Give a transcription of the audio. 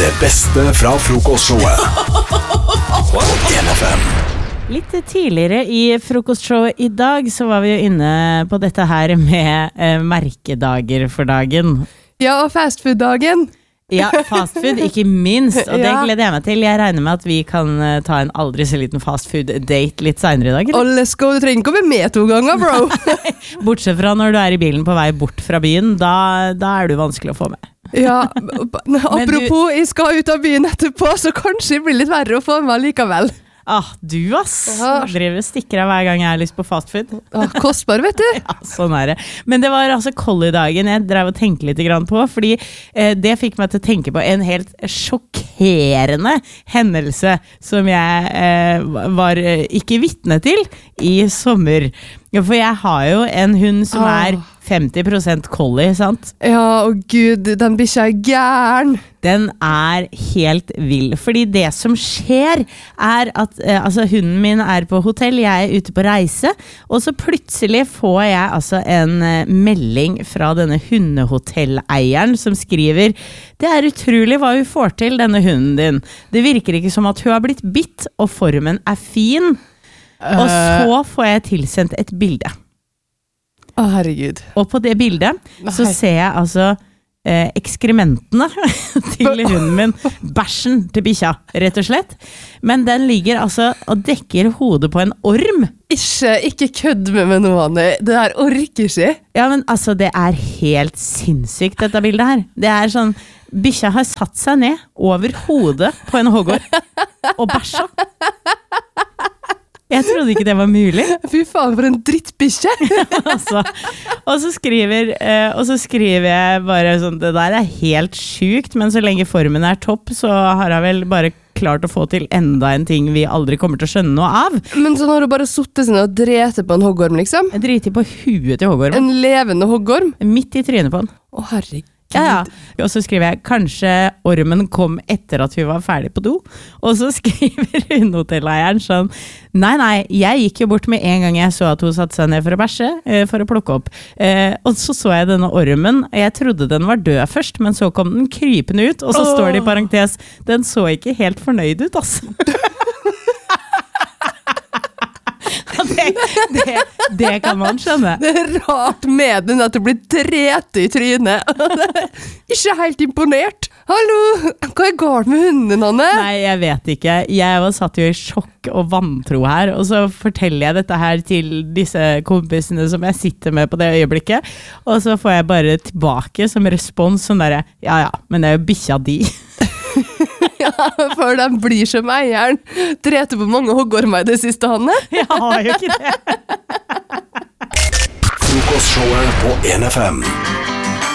Det beste fra frokostshowet på NFM. Litt tidligere i frokostshowet i dag så var vi jo inne på dette her med merkedager for dagen. Ja, og fastfood-dagen. Ja, fastfood, ikke minst. Og det gleder jeg meg til. Jeg regner med at vi kan ta en aldri så liten fastfood-date litt senere i dag. Og let's go, du trenger ikke å bli med 2 ganger, bro. Bortsett fra når du er i bilen på vei bort fra byen, da er du vanskelig å få med. Ja, apropos, jeg skal ut av byen etterpå, så kanskje det blir litt verre å få med likevel. Du ass, driver stikker av hver gang jeg har lyst på fastfood. Kostbar, vet du. Ja, sånn er det. Men det var altså Collie-dagen jeg drev og tenkte litt grann på, fordi det fikk meg til å tenke på en helt sjokkerende hendelse som jeg var ikke vitne til i sommer. Ja, for jeg har jo en hund som er 50% collie, sant? Ja, og gud, den bikkja er gæren. Den er helt vill, fordi det som skjer er at hunden min er på hotell, jeg er ute på reise, og så plutselig får jeg altså en melding fra denne hundehotelleieren som skriver: det er utrolig hva hun får til, denne hunden din. Det virker ikke som at hun har blitt bitt, og formen er fin. Og så får jeg tilsendt et bilde. Herregud. Og på det bildet så ser jeg altså ekskrementene til hunden min, bæsjen til bikkja, rett og slett. Men den ligger altså og dekker hodet på en orm. Ikke kødd med meg noe, Anne. Det der orker ikke. Ja, men altså, det er helt sinnssykt, dette bildet her. Det er sånn, bikkja har satt seg ned over hodet på en hoggorm og bæsja. Jeg trodde ikke det var mulig. Fy faen, for en drittbikkje. Altså, og så skriver jeg bare sånn, det der er helt sykt, men så lenge formen er topp, så har jeg vel bare klart å få til enda en ting vi aldri kommer til å skjønne noe av. Men så har du bare suttet seg ned og dretet på en hoggorm, liksom? Jeg driter på huet til hoggorm. En levende hoggorm? Midt i trynet på den. Herregud. Ja. Og så skriver jeg, kanskje ormen kom etter at hun var ferdig på do. Og så skriver hundehotelleieren sånn, nei, jeg gikk jo bort med en gang jeg så at hun satte seg ned for å bæsje, for å plukke opp. Og så jeg denne ormen, jeg trodde den var død først, men så kom den krypende ut, og så står det i parentes, den så ikke helt fornøyd ut, altså. Det kan man skjønne. Det er rart med den at du blir dretet i trynet. Ikke helt imponert. Hallo, hva er galt med hunden din, Anne? Nei, jeg vet ikke. Jeg satt jo i sjokk og vantro her, og så forteller jeg dette her til disse kompisene som jeg sitter med på det øyeblikket, og så får jeg bare tilbake som respons sånn der, ja, men det er jo bikkja di. Ja, for den blir som eieren. Dreter på mange hoggormer i det siste, Hanne. Jeg har jo ikke det. Frokostshowet på NFM.